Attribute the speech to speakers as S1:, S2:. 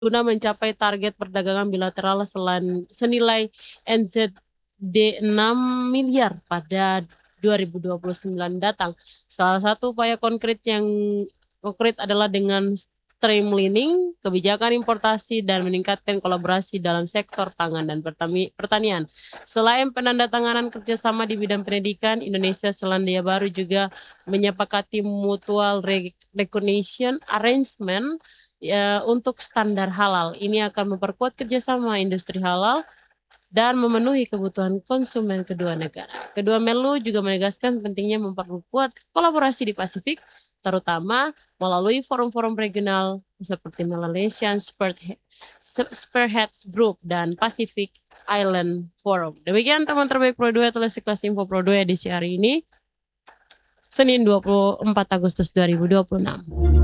S1: guna mencapai target perdagangan bilateral senilai NZD 6 miliar pada 2029 datang. Salah satu upaya konkret adalah dengan streamlining kebijakan importasi dan meningkatkan kolaborasi dalam sektor pangan dan pertanian. Selain penandatanganan kerjasama di bidang pendidikan, Indonesia Selandia Baru juga menyepakati mutual recognition arrangement untuk standar halal. Ini akan memperkuat kerjasama industri halal dan memenuhi kebutuhan konsumen kedua negara. Kedua Menlu juga menegaskan pentingnya memperkuat kolaborasi di Pasifik, terutama melalui forum-forum regional seperti Malaysian Spearheads Group dan Pacific Island Forum. Demikian teman terbaik Pro 2 Televisi Kelas Info Pro 2 edisi hari ini, Senin 24 Agustus 2026.